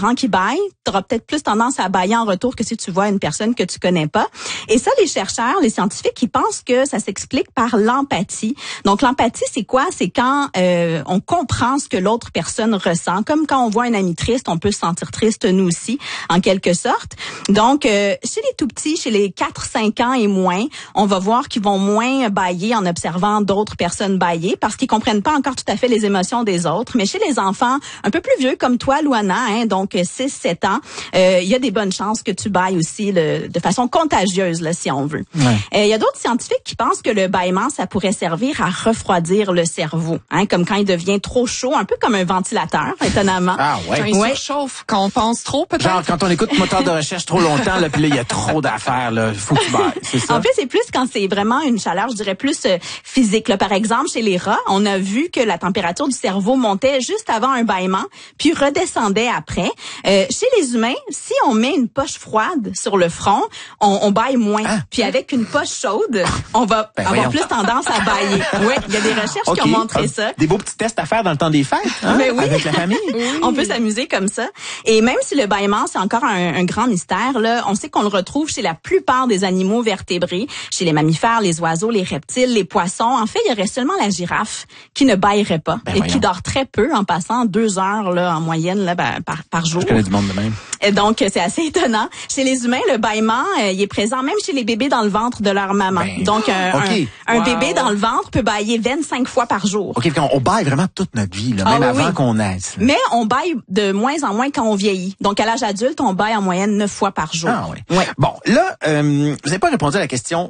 parents qui bâillent, tu auras peut-être plus tendance à bâiller en retour que si tu vois une personne que tu connais pas. Et ça, les chercheurs, les scientifiques, ils pensent que ça s'explique par l'empathie. Donc, l'empathie, c'est quoi? C'est quand on comprend ce que l'autre personne ressent. Comme quand on voit un ami triste, on peut se sentir triste nous aussi, en quelque sorte. Donc, chez les tout-petits, chez les 4-5 ans et moins, on va voir qu'ils vont moins bâiller en observant d'autres personnes bâiller parce qu'ils comprennent pas encore tout à fait les émotions des autres. Mais chez les enfants un peu plus vieux comme toi, Louana, donc 6-7 ans, il y a des bonnes chances que tu bâilles aussi de façon contagieuse, là, si on veut. Il y a d'autres scientifiques qui pensent que le bâillement, ça pourrait servir à refroidir le cerveau, comme quand il devient trop chaud, un peu comme un ventilateur, étonnamment. Ah ouais. Quand il surchauffe, quand on pense trop, peut-être. Genre quand on écoute moteur de recherche trop longtemps, là, puis là il y a trop d'affaires, là, faut que tu bailles, c'est ça. En fait, c'est plus quand c'est vraiment une chaleur, je dirais plus physique. Là, par exemple, chez les rats, on a vu que la température du cerveau montait juste avant un bâillement, puis redescendait après. Chez les humains, si on met une poche froide sur le front, on bâille moins. Puis avec une poche chaude, on va avoir plus tendance à bâiller. Oui, il y a des recherches qui ont montré ça. Des beaux petits tests à faire dans le temps des fêtes, Mais oui. avec la famille. Oui. On peut s'amuser comme ça. Et même si le bâillement, c'est encore un grand mystère, là, on sait qu'on le retrouve chez la plupart des animaux vertébrés, chez les mammifères, les oiseaux, les reptiles, les poissons. En fait, il y aurait seulement la girafe qui ne bâillerait pas et qui dort très peu, en passant 2 heures là, en moyenne là, par jour. Je connais du monde de même. Et donc, c'est assez étonnant. Chez les humains, le bâillement, il est présent même chez les bébés dans le ventre de leur maman. Donc, un bébé dans le ventre peut bâiller 25 fois par jour. OK, on bâille vraiment toute notre vie, là, même avant qu'on naisse. Mais on bâille de moins en moins quand on vieillit. Donc, à l'âge adulte, on bâille en moyenne 9 fois par jour. Ah oui. Ouais. Bon, là, vous n'avez pas répondu à la question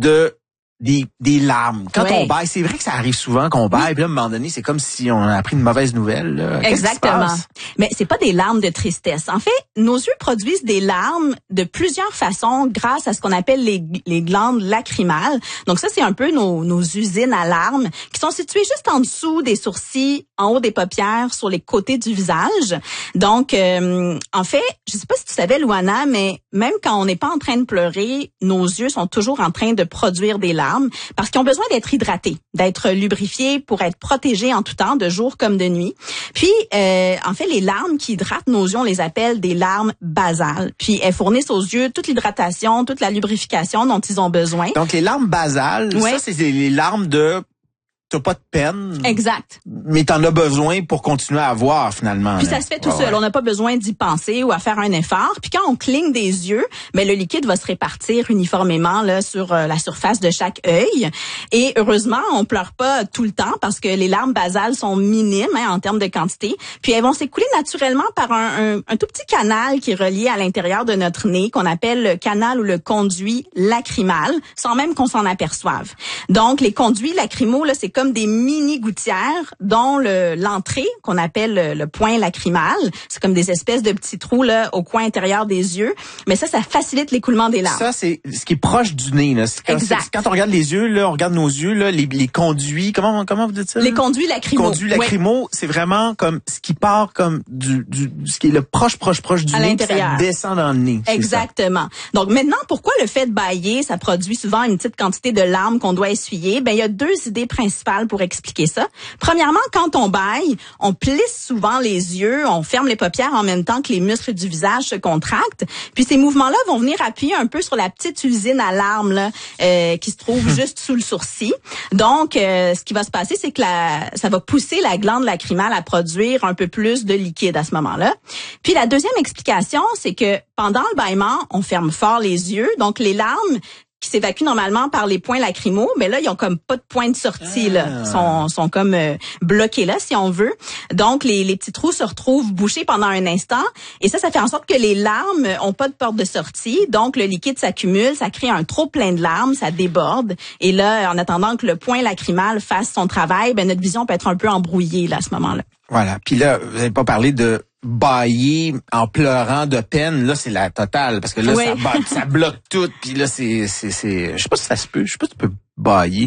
des larmes. Quand on bâille, c'est vrai que ça arrive souvent qu'on bâille, puis là, à un moment donné, c'est comme si on a appris une mauvaise nouvelle. Là. Exactement. Mais c'est pas des larmes de tristesse. En fait, nos yeux produisent des larmes de plusieurs façons grâce à ce qu'on appelle les glandes lacrymales. Donc ça, c'est un peu nos usines à larmes qui sont situées juste en dessous des sourcils, en haut des paupières, sur les côtés du visage. Donc, en fait, je sais pas si tu savais, Louana, mais même quand on n'est pas en train de pleurer, nos yeux sont toujours en train de produire des larmes parce qu'ils ont besoin d'être hydratés, d'être lubrifiés pour être protégés en tout temps, de jour comme de nuit. Puis, en fait, les larmes qui hydratent nos yeux, on les appelle des larmes basales. Puis, elles fournissent aux yeux toute l'hydratation, toute la lubrification dont ils ont besoin. Donc, les larmes basales, ça, c'est les larmes de... T'as pas de peine. Exact. Mais t'en as besoin pour continuer à voir, finalement. Puis ça se fait tout seul. On n'a pas besoin d'y penser ou à faire un effort. Puis quand on cligne des yeux, mais le liquide va se répartir uniformément là sur la surface de chaque œil. Et heureusement, on pleure pas tout le temps parce que les larmes basales sont minimes en termes de quantité. Puis elles vont s'écouler naturellement par un tout petit canal qui est relié à l'intérieur de notre nez, qu'on appelle le canal ou le conduit lacrymal, sans même qu'on s'en aperçoive. Donc les conduits lacrymaux, là, c'est comme des mini gouttières dont l'entrée qu'on appelle le point lacrymal, c'est comme des espèces de petits trous là au coin intérieur des yeux, mais ça facilite l'écoulement des larmes. Ça c'est ce qui est proche du nez là. Quand on regarde les yeux là, on regarde nos yeux là, les conduits, comment vous dites ça? Les conduits lacrymaux. Conduits lacrymaux, c'est vraiment comme ce qui part comme du ce qui est le proche du nez, puis ça descend dans le nez. Exactement. Donc maintenant, pourquoi le fait de bâiller, ça produit souvent une petite quantité de larmes qu'on doit essuyer? Ben il y a 2 idées principales pour expliquer ça. Premièrement, quand on bâille, on plisse souvent les yeux, on ferme les paupières en même temps que les muscles du visage se contractent. Puis ces mouvements-là vont venir appuyer un peu sur la petite usine à larmes là, qui se trouve juste sous le sourcil. Donc, ce qui va se passer, c'est que ça va pousser la glande lacrymale à produire un peu plus de liquide à ce moment-là. Puis la deuxième explication, c'est que pendant le bâillement, on ferme fort les yeux. Donc, les larmes qui s'évacuent normalement par les points lacrymaux, mais là, ils ont comme pas de point de sortie, là. Sont comme bloqués là, si on veut. Donc, les petits trous se retrouvent bouchés pendant un instant. Et ça fait en sorte que les larmes ont pas de porte de sortie. Donc, le liquide s'accumule, ça crée un trop plein de larmes, ça déborde. Et là, en attendant que le point lacrymal fasse son travail, ben notre vision peut être un peu embrouillée, là, à ce moment-là. Voilà. Puis là, vous n'avez pas parlé de bâiller en pleurant de peine, là c'est la totale parce que là ça bloque tout, puis là c'est je sais pas si ça se peut, je sais pas si tu peux bâiller.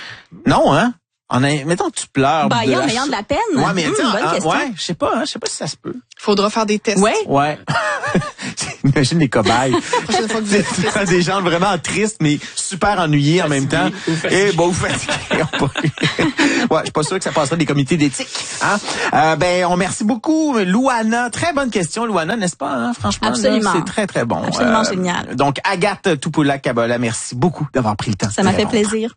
Non hein? Mettons que tu pleures. Bâiller en ayant de la peine. Ouais, mais bonne question. je sais pas si ça se peut. Faudra faire des tests. Ouais. Imagine les cobayes. Prochaine fois que vous êtes triste. Des gens vraiment tristes, mais super ennuyés en même temps. Et bon, vous fatigués. Ouais, je suis pas sûr que ça passerait des comités d'éthique. Hein? On remercie beaucoup Louana. Très bonne question, Louana, n'est-ce pas? Hein? Franchement, absolument. Là, c'est très, très bon. Absolument génial. Donc, Agathe Tupoula-Kabola, merci beaucoup d'avoir pris le temps. Ça m'a fait plaisir.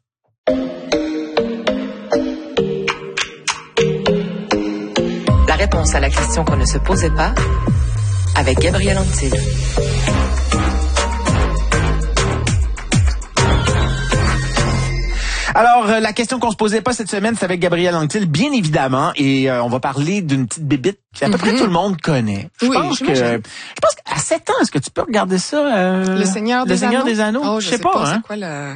La réponse à la question qu'on ne se posait pas avec Gabriel Antil. Alors, la question qu'on se posait pas cette semaine, c'est avec Gabriel Anctil, bien évidemment, et on va parler d'une petite bébite qu'à peu près tout le monde connaît. Je pense qu'à 7 ans, est-ce que tu peux regarder ça? Le Seigneur des Anneaux? Oh, je sais pas, hein? C'est quoi le...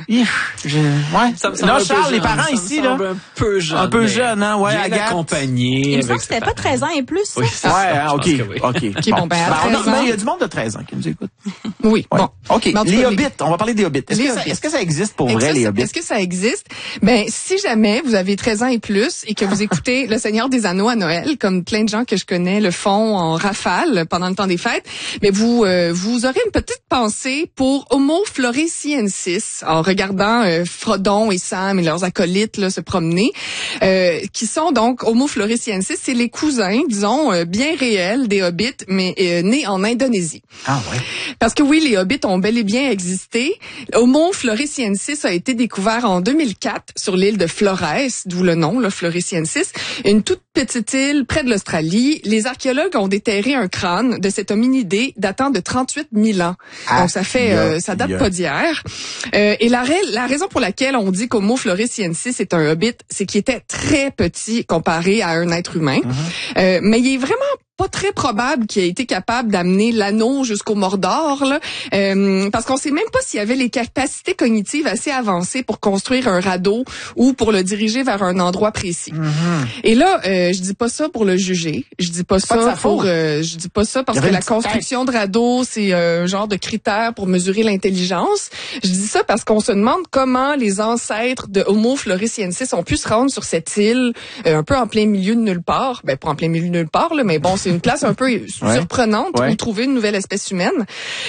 Ouais. Ça me semble là, Charles, les parents ici, là. Un peu jeune. Un peu jeune, hein? Ouais, bien Agathe. accompagné. Il me semble que c'était pas 13 ans et plus, ça? Oui, c'est Ouais, ça. hein, OK. Je pense que oui. OK. OK, bon, à 13 ans. Il y a du monde de 13 ans qui nous écoute. Oui, Ouais. bon. OK. Mais en tout Les cas, Hobbits. On va parler des Hobbits. Est-ce que ça existe pour vrai, les Hobbits? Est-ce que ça existe? Ben, si jamais vous avez 13 ans et plus et que vous écoutez Le Seigneur des Anneaux à Noël, comme plein de gens que je connais le font en rafale pendant le temps des fêtes, mais vous aurez une petite pensée pour Homo floresiensis en regardant Frodon et Sam et leurs acolytes là, se promener, qui sont donc Homo floresiensis, c'est les cousins, disons, bien réels des Hobbits, mais nés en Indonésie. Ah ouais. Parce que oui, les Hobbits ont bel et bien existé. Homo floresiensis a été découvert en 2004 sur l'île de Flores, d'où le nom, là, Floresiensis, une toute petite île près de l'Australie. Les archéologues ont déterré un crâne de cet hominidé datant de 38 000 ans. Donc ça fait, ça date pas d'hier. Et la raison pour laquelle on dit qu'Homo floresiensis est un hobbit, c'est qu'il était très petit comparé à un être humain. Mais il est vraiment pas très probable qu'il ait été capable d'amener l'anneau jusqu'au Mordor, là, parce qu'on sait même pas s'il avait les capacités cognitives assez avancées pour construire un radeau ou pour le diriger vers un endroit précis. Et là, je dis pas ça pour le juger, je dis pas ça pour, je dis pas ça parce que la construction de radeau c'est un genre de critère pour mesurer l'intelligence. Je dis ça parce qu'on se demande comment les ancêtres de Homo floresiensis ont pu se rendre sur cette île un peu en plein milieu de nulle part. Ben pas en plein milieu de nulle part là, mais bon c'est une place un peu surprenante où trouver une nouvelle espèce humaine.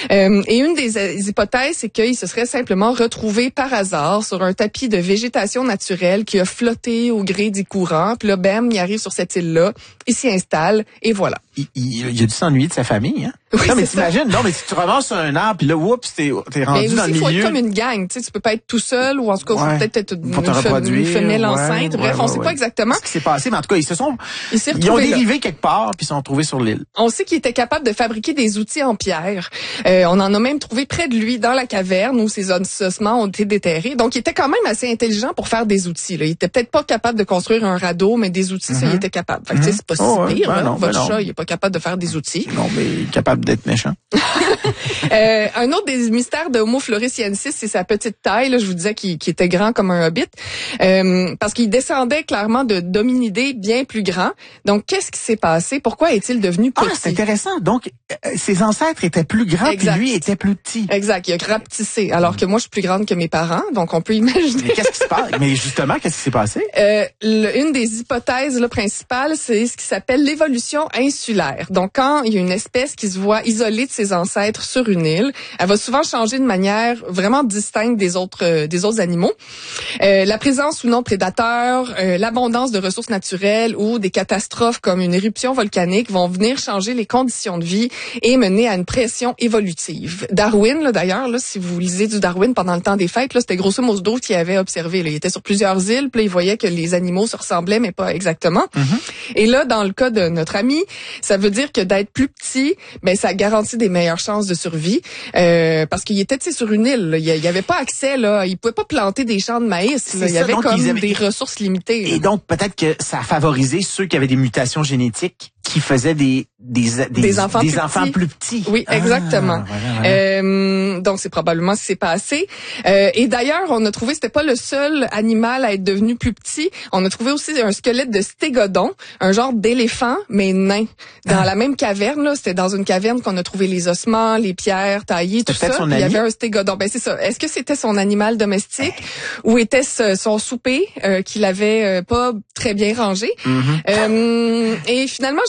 Et une des hypothèses, c'est qu'ils se seraient simplement retrouvés par hasard sur un tapis de végétation naturelle qui a flotté au gré des courants. Puis là, bam, il arrive sur cette île-là, il s'y installe, et voilà. Il a dû s'ennuyer de sa famille, hein? Oui, non, mais c'est ça. t'imagines, non, mais si tu ramasses sur un arbre, puis là, oups, t'es rendu mais dans le aussi, il faut milieu. être comme une gang, tu sais, tu peux pas être tout seul, ou en tout cas, faut peut-être être une femelle enceinte. Bref, on sait pas exactement. Ce qui s'est passé, mais en tout cas, ils ont dérivé quelque part, puis ils sont retrouvés sur l'île. On sait qu'il était capable de fabriquer des outils en pierre. On en a même trouvé près de lui, dans la caverne, où ses ossements ont été déterrés. Donc, il était quand même assez intelligent pour faire des outils, là. Il était peut-être pas capable de construire un radeau, mais des outils, ça, il était capable. Fait que, tu sais, c'est pas si pire, là. Votre chat, il est pas capable de faire des outils. Non, mais il est capable d'être méchant. Un autre des mystères de Homo floresiensis, c'est sa petite taille. Là, je vous disais qu'il était grand comme un hobbit, parce qu'il descendait clairement de d'hominidés bien plus grands. Donc, qu'est-ce qui s'est passé? Pourquoi est-il devenu petit? Ah, c'est intéressant. Donc, ses ancêtres étaient plus grands, puis lui était plus petit. Exact. Il a rapetissé, alors que moi, je suis plus grande que mes parents. Donc, on peut imaginer. Mais qu'est-ce qui se passe? Mais justement, qu'est-ce qui s'est passé? Une des hypothèses là, principales, c'est ce qui s'appelle l'évolution insulaire. Donc, quand il y a une espèce qui se voit isolée de ses ancêtres sur une île, elle va souvent changer de manière vraiment distincte des autres animaux. La présence ou non de prédateurs, l'abondance de ressources naturelles ou des catastrophes comme une éruption volcanique vont venir changer les conditions de vie et mener à une pression évolutive. Darwin, là, d'ailleurs, là, si vous lisez du Darwin pendant le temps des fêtes, là, c'était grosso modo qu'il avait observé. Là. Il était sur plusieurs îles, puis là, il voyait que les animaux se ressemblaient, mais pas exactement. Et là, dans le cas de notre ami, ça veut dire que d'être plus petit, ben ça garantit des meilleures chances de survie, parce qu'il était sur une île. Là. Il avait pas accès, là, il pouvait pas planter des champs de maïs. Là. Il y avait comme des ressources limitées. Là. Et donc peut-être que ça a favorisé ceux qui avaient des mutations génétiques qui faisaient des enfants plus petits. Oui, exactement. Voilà. Donc c'est probablement ce qui s'est passé. Et d'ailleurs, on a trouvé, c'était pas le seul animal à être devenu plus petit. On a trouvé aussi un squelette de stégodon, un genre d'éléphant mais nain, dans la même caverne. Là, c'était dans une caverne qu'on a trouvé les ossements, les pierres taillées, tout ça. Il y avait un stégodon. Ben c'est ça. Est-ce que c'était son animal domestique ou était-ce son souper qu'il avait pas très bien rangé? Et finalement,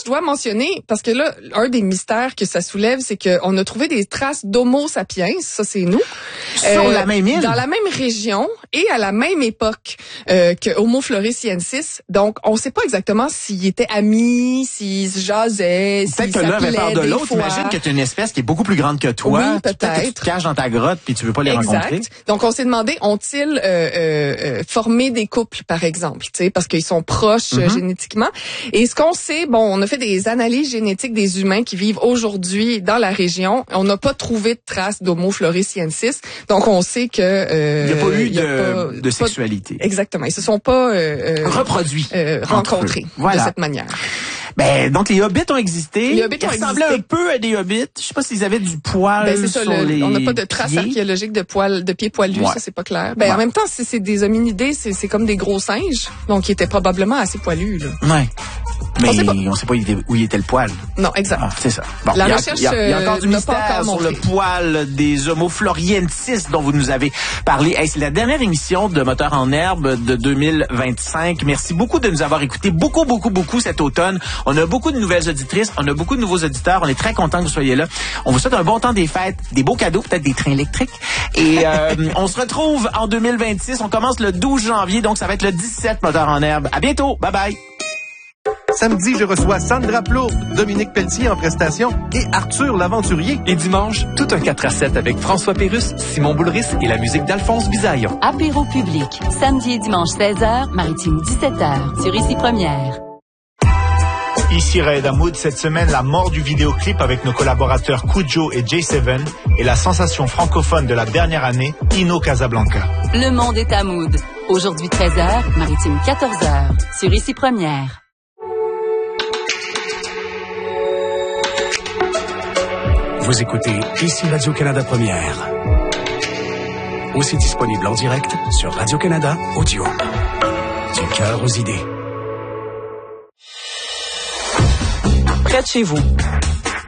je dois mentionner, parce que là, un des mystères que ça soulève, c'est qu'on a trouvé des traces d'Homo sapiens, ça c'est nous. Sur la même île? Dans la même région et à la même époque que Homo floresiensis. Donc, on sait pas exactement s'ils étaient amis, s'ils se jasaient, s'ils peut-être que l'un avait peur de l'autre. fois. Imagine que tu es une espèce qui est beaucoup plus grande que toi. Oui, peut-être. Que tu te caches dans ta grotte puis tu veux pas les rencontrer. Donc, on s'est demandé, ont-ils formé des couples, par exemple, tu sais, parce qu'ils sont proches génétiquement. Et ce qu'on sait, bon, on a fait des analyses génétiques des humains qui vivent aujourd'hui dans la région. On n'a pas trouvé de traces d'Homo floresiensis. Donc, on sait que... il n'y a pas eu de sexualité. Exactement. Ils se sont pas... reproduits. Rencontrés de cette manière. Ben, donc les hobbits ont existé. Les hobbits ont ressemblaient un peu à des hobbits. Je sais pas s'ils avaient du poil c'est ça, sur les on n'a pas de traces archéologiques de pieds poilus, ça c'est pas clair. Ben en même temps, c'est des hominidés, c'est comme des gros singes, donc ils étaient probablement assez poilus là. Ouais. Mais on sait pas où il était le poil. Non, exact. Ah, c'est ça. Bon, la recherche il y a encore du mystère sur le poil des Homo floresiensis dont vous nous avez parlé. Hey, c'est la dernière émission de Moteur en herbe de 2025. Merci beaucoup de nous avoir écoutés beaucoup cet automne. On a beaucoup de nouvelles auditrices, on a beaucoup de nouveaux auditeurs. On est très contents que vous soyez là. On vous souhaite un bon temps des fêtes, des beaux cadeaux, peut-être des trains électriques. Et on se retrouve en 2026. On commence le 12 janvier, donc ça va être le 17 Moteur en herbe. À bientôt. Bye bye. Samedi, je reçois Sandra Plourde, Dominique Pelletier en prestation et Arthur l'Aventurier. Et dimanche, tout un 4-7 avec François Pérusse, Simon Boulris et la musique d'Alphonse Bisaillon. Apéro public, samedi et dimanche 16h, Maritime 17h, sur Ici Première. Ici Raed Hamoud, cette semaine, la mort du vidéoclip avec nos collaborateurs Kujo et J7 et la sensation francophone de la dernière année, Ino Casablanca. Le monde est à Mood. Aujourd'hui 13h, Maritime 14h, sur Ici Première. Vous écoutez Ici Radio-Canada Première. Aussi disponible en direct sur Radio-Canada Audio. Du cœur aux idées. Près de chez vous,